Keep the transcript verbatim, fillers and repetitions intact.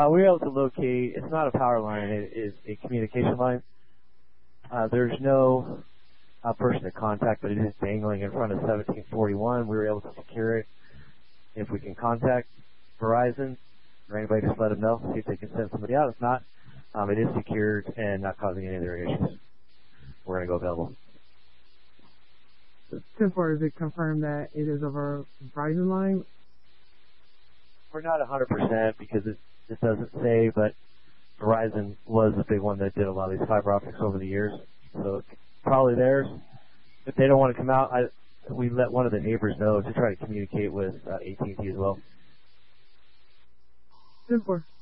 Uh, we were able to locate, it's not a power line, it is a communication line. Uh, there's no uh, person to contact, but it is dangling in front of seventeen forty-one. We were able to secure it. If we can contact Verizon or anybody, just let them know, see if they can send somebody out. If not, um, it is secured and not causing any other issues. We're going to go available. ten four, is it confirmed that it is over Verizon line? We're not one hundred percent because it, it doesn't say, but Verizon was the big one that did a lot of these fiber optics over the years. So it's probably theirs. If they don't want to come out, I, we let one of the neighbors know to try to communicate with uh, A T and T as well. ten four.